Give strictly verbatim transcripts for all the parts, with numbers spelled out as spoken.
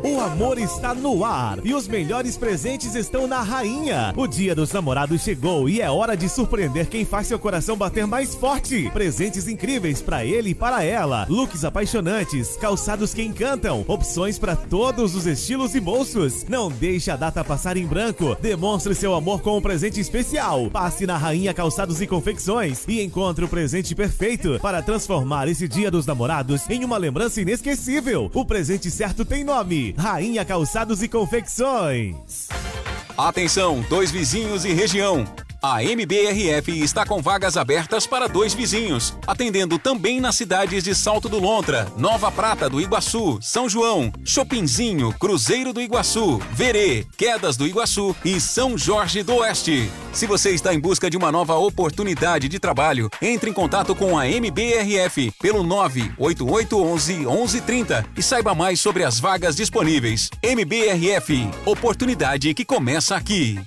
O amor está no ar e os melhores presentes estão na Rainha. O Dia dos Namorados chegou e é hora de surpreender quem faz seu coração bater mais forte. Presentes incríveis para ele e para ela. Looks apaixonantes, calçados que encantam, opções para todos os estilos e bolsos. Não deixe a data passar em branco. Demonstre seu amor com um presente especial. Passe na Rainha Calçados e Confecções e encontre o presente perfeito para transformar esse Dia dos Namorados em uma lembrança inesquecível. O presente certo tem nome: Rainha Calçados e Confecções. Atenção, dois vizinhos e região. A M B R F está com vagas abertas para dois vizinhos, atendendo também nas cidades de Salto do Lontra, Nova Prata do Iguaçu, São João, Chopinzinho, Cruzeiro do Iguaçu, Verê, Quedas do Iguaçu e São Jorge do Oeste. Se você está em busca de uma nova oportunidade de trabalho, entre em contato com a M B R F pelo nove oito oito um um, um um três zero e saiba mais sobre as vagas disponíveis. M B R F, oportunidade que começa aqui.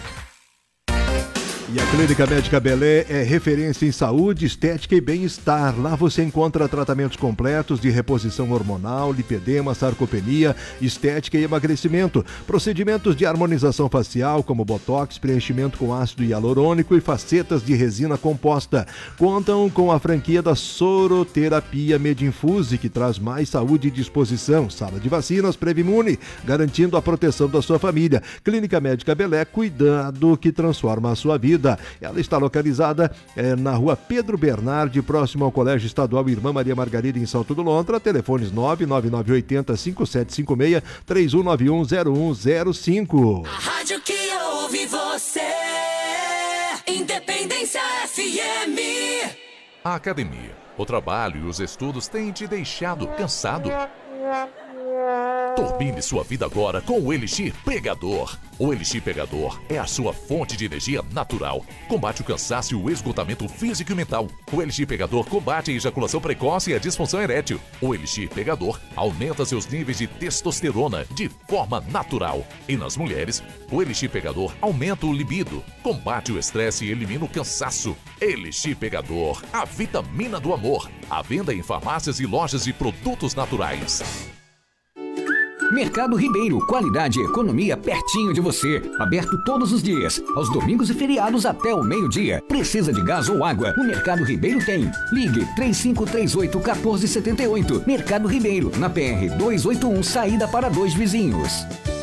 E a Clínica Médica Belé é referência em saúde, estética e bem-estar. Lá você encontra tratamentos completos de reposição hormonal, lipedema, sarcopenia, estética e emagrecimento. Procedimentos de harmonização facial, como botox, preenchimento com ácido hialurônico e facetas de resina composta. Contam com a franquia da Soroterapia Medinfuse, que traz mais saúde e disposição. Sala de vacinas Previmune, garantindo a proteção da sua família. Clínica Médica Belé, cuidado que transforma a sua vida. Ela está localizada é, na rua Pedro Bernardi, próximo ao Colégio Estadual Irmã Maria Margarida, em Salto do Lontra. Telefones nove nove nove oito zero cinco sete cinco seis, três um nove um zero um zero cinco. A rádio que ouve você, Independência F M. A academia, o trabalho e os estudos têm te deixado cansado? Turbine sua vida agora com o Elixir Pegador. O Elixir Pegador é a sua fonte de energia natural. Combate o cansaço e o esgotamento físico e mental. O Elixir Pegador combate a ejaculação precoce e a disfunção erétil. O Elixir Pegador aumenta seus níveis de testosterona de forma natural. E nas mulheres, o Elixir Pegador aumenta o libido, combate o estresse e elimina o cansaço. Elixir Pegador, a vitamina do amor. À venda em farmácias e lojas de produtos naturais. Mercado Ribeiro, qualidade e economia pertinho de você. Aberto todos os dias, aos domingos e feriados até o meio-dia. Precisa de gás ou água? O Mercado Ribeiro tem. Ligue três cinco três oito, um quatro sete oito. Mercado Ribeiro, na P R duzentos e oitenta e um, saída para Dois Vizinhos.